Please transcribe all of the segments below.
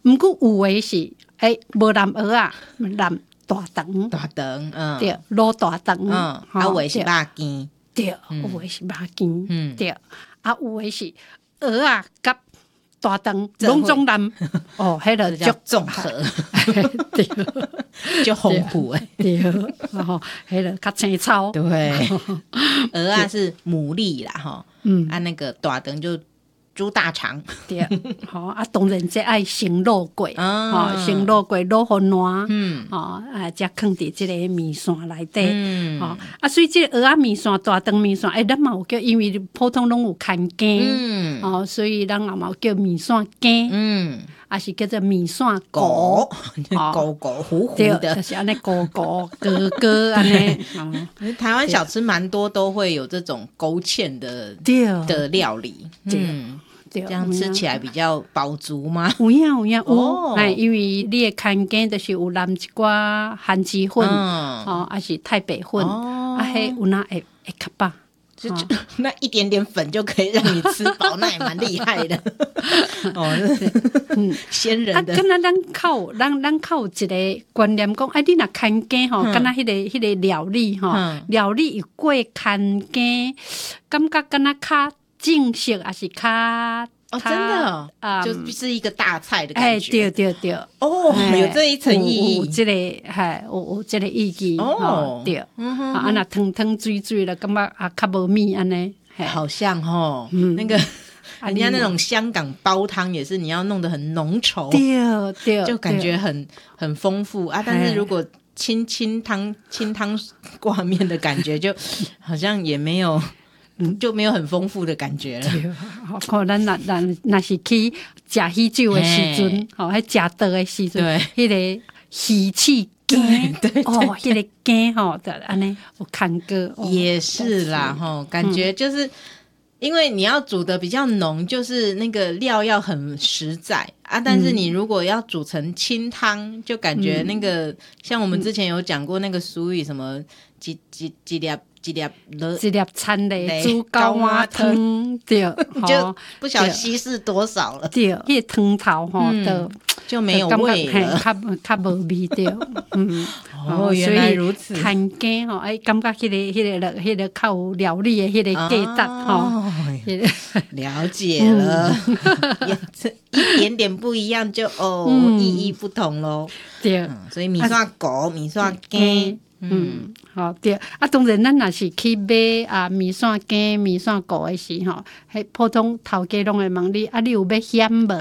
毋过有诶是无蓝蚵仔，蓝大肠， 大肠， 对，卤大肠， 有诶是肉羹， 对，有诶是肉羹，对，有诶是蚵仔甲大肠拢总蓝，迄个叫综合， 对， 就丰富诶， 对，迄个较青草， 对，蚵仔是牡蛎啦，吼，那个大肠就猪大肠， 对，当然这爱先卤过，先卤过卤好烂，才放伫这个面线内底，所以这个蚵仔面线、大肠面线，咱嘛有叫，因为普通拢有牵羹，所以咱也嘛有叫面线羹，还是叫做面线糊， 糊糊的， 就是安尼糊糊格格安尼。 台湾小吃蛮多都会有这种勾芡的料理，这样吃起来比较饱足吗？ 有影，因为你的牵羹就是有淋一寡番薯粉，还是太白粉，迄有哪会较饱。 那一点点粉就可以让你吃饱，那也蛮厉害的。先人的。 敢若咱靠一个观念讲，你若牵羹吼，敢若迄个料理吼，料理有过牵羹，感觉敢若较正式，还是较。 真的就是一个大菜的感觉。 对， 有这一层意义， 有这个，有这个意义，对，那汤水了，感觉较无味安尼， 好像那个人家那种香港煲汤也是，你要弄得很浓稠， 对， 就感觉很丰富啊。但是如果清汤挂面的感觉，就好像也没有。就没有很丰富的感觉了。 可能那是去吃喜酒的时阵，迄吃倒的时阵，迄个喜气羹，迄个羹就安尼有看过。 也是啦，感觉就是因为你要煮的比较浓，就是那个料要很实在啊。但是你如果要煮成清汤，就感觉那个像我们之前有讲过那个俗语什么几粒餐的煮高蛙汤，对， 就不晓得稀释多少了。 对，迄个汤头就没有味了， 较无味对。 原来如此。 牵羹感觉迄个较有料理的迄个价值了解了，一点点不一样就意义不同咯。 对， 所以面线糊、面线羹。 对，当然咱若是去买面线羹、面线糊的时迄普通头家拢会问你，你有要咸无？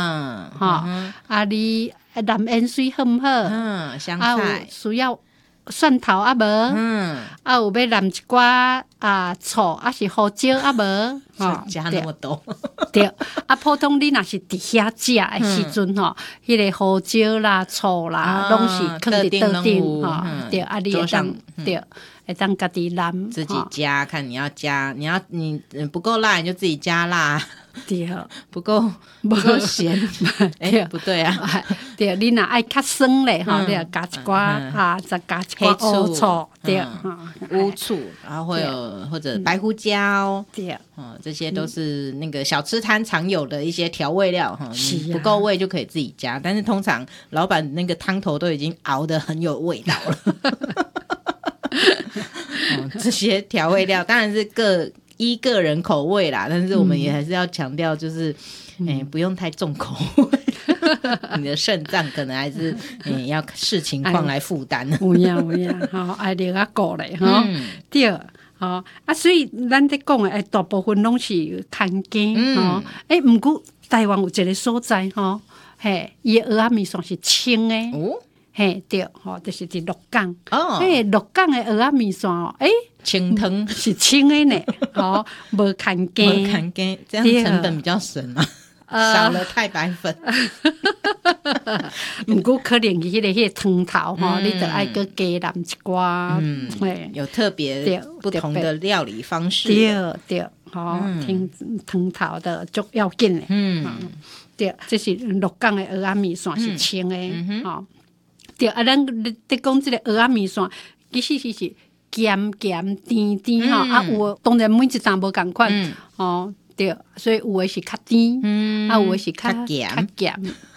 你蓝盐水好毋好？ 香菜需要蒜头无？有要淋一寡醋是胡椒无？ 加那么多？ 对，普通你若是伫遐食的时阵迄个胡椒啦、醋啦，拢是放伫桌顶对，你会当对，会当家己淋， 自己加，看你要加，你不够辣你就自己加辣。 对， 不够咸，不对啊， 对，你若爱较酸咧，你要加一寡再加一寡乌醋，对， 乌醋，然后会有或者白胡椒， 对， 这些都是那个小吃摊常有的一些调味料你不够味就可以自己加，但是通常老板那个汤头都已经熬得很有味道了。这些调味料当然是依个人口味啦，但是我们也还是要强调，就是不用太重口味，你的肾脏可能还是要视情况来负担。 有影，爱了啊顾咧，对，所以咱在讲的大部分拢是牵羹，不过台湾有一个所在伊的蚵仔面线是清的。对，就是伫鹿港。鹿港的蚵仔面线清汤是清的呢，无牵羹， 这样成本比较省啊，少了太白粉。 不过可能迄个汤头你得爱搁加淋一寡， 有特别不同的料理方式。 对，汤头的足要紧的。对，这是鹿港的蚵仔面线是清的，对，咱在讲这个蚵仔面线，其实是咸甜甜有当然每一档无共款，对，所以有的是较甜，有的是较咸，